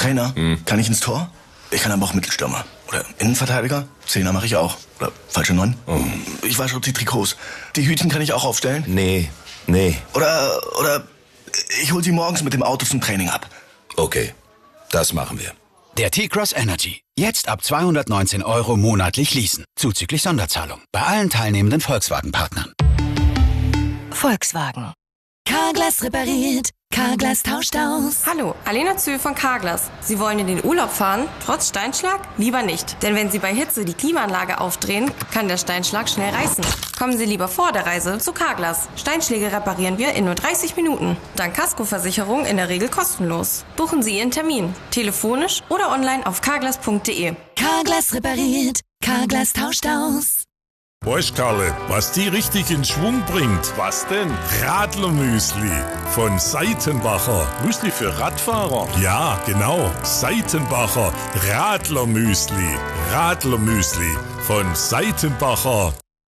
Trainer? Kann ich ins Tor? Ich kann aber auch Mittelstürmer. Oder Innenverteidiger? Zehner mache ich auch. Oder falsche 9? Ich wasche die Trikots. Die Hütchen kann ich auch aufstellen? Nee. Oder ich hol sie morgens mit dem Auto zum Training ab. Okay, das machen wir. Der T-Cross Energy. Jetzt ab 219 € monatlich leasen. Zuzüglich Sonderzahlung. Bei allen teilnehmenden Volkswagen-Partnern. Volkswagen. Carglass repariert. Carglass tauscht aus. Hallo, Alena Zühl von Carglass. Sie wollen in den Urlaub fahren, trotz Steinschlag? Lieber nicht. Denn wenn Sie bei Hitze die Klimaanlage aufdrehen, kann der Steinschlag schnell reißen. Kommen Sie lieber vor der Reise zu Carglass. Steinschläge reparieren wir in nur 30 Minuten. Dank Kaskoversicherung in der Regel kostenlos. Buchen Sie Ihren Termin. Telefonisch oder online auf carglass.de. Carglass repariert. Carglass tauscht aus. Weißt Karle, was die richtig in Schwung bringt? Was denn? Radlermüsli von Seitenbacher. Müsli für Radfahrer? Ja, genau. Seitenbacher Radlermüsli. Radlermüsli von Seitenbacher.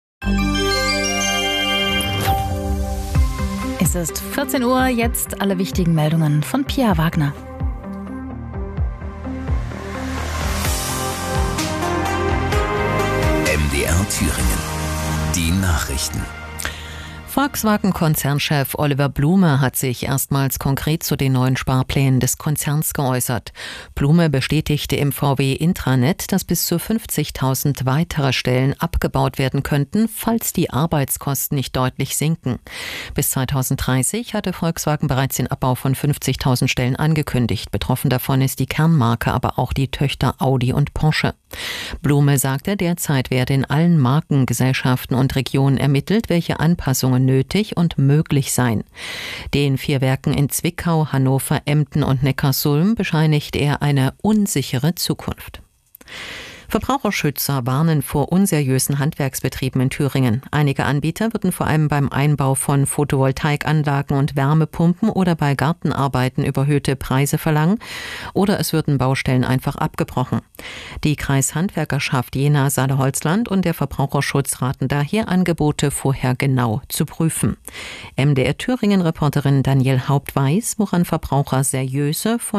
Es ist 14 Uhr, jetzt alle wichtigen Meldungen von Pia Wagner. MDR Thüringen. Die Nachrichten. Volkswagen-Konzernchef Oliver Blume hat sich erstmals konkret zu den neuen Sparplänen des Konzerns geäußert. Blume bestätigte im VW-Intranet, dass bis zu 50.000 weitere Stellen abgebaut werden könnten, falls die Arbeitskosten nicht deutlich sinken. Bis 2030 hatte Volkswagen bereits den Abbau von 50.000 Stellen angekündigt. Betroffen davon ist die Kernmarke, aber auch die Töchter Audi und Porsche. Blume sagte, derzeit werde in allen Markengesellschaften und Regionen ermittelt, welche Anpassungen nötig und möglich seien. Den 4 Werken in Zwickau, Hannover, Emden und Neckarsulm bescheinigt er eine unsichere Zukunft. Verbraucherschützer warnen vor unseriösen Handwerksbetrieben in Thüringen. Einige Anbieter würden vor allem beim Einbau von Photovoltaikanlagen und Wärmepumpen oder bei Gartenarbeiten überhöhte Preise verlangen oder es würden Baustellen einfach abgebrochen. Die Kreishandwerkerschaft Jena-Saale-Holzland und der Verbraucherschutz raten daher, Angebote vorher genau zu prüfen. MDR Thüringen-Reporterin Danielle Haupt weiß, woran Verbraucher seriöse